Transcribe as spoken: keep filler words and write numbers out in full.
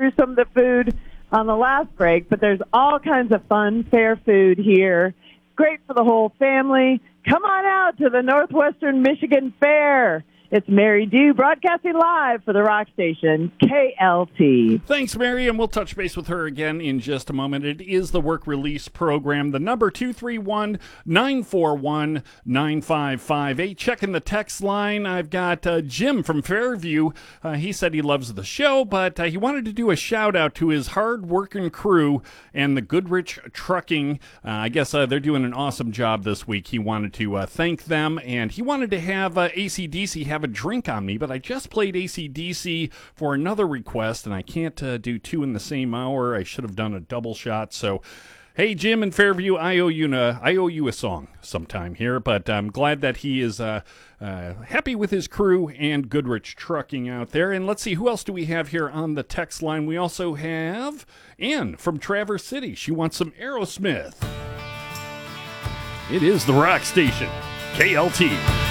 through some of the food on the last break, but there's all kinds of fun, fair food here. Great for the whole family. Come on out to the Northwestern Michigan Fair. It's Mary Dew broadcasting live for the rock station, K L T. Thanks, Mary, and we'll touch base with her again in just a moment. It is the Work Release Program. The number two three one, nine four one, nine five five eight. Checking the text line, I've got uh, Jim from Fairview. Uh, he said he loves the show, but uh, he wanted to do a shout-out to his hard-working crew and the Goodrich Trucking. Uh, I guess uh, they're doing an awesome job this week. He wanted to uh, thank them, and he wanted to have uh, A C D C have a drink on me, but I just played A C D C for another request, and I can't uh, do two in the same hour. I should have done a double shot. So, hey, Jim in Fairview, I owe you a, I owe you a song sometime here, but I'm glad that he is uh, uh, happy with his crew and Goodrich Trucking out there. And let's see, who else do we have here on the text line? We also have Ann from Traverse City. She wants some Aerosmith. It is the Rock Station, K L T.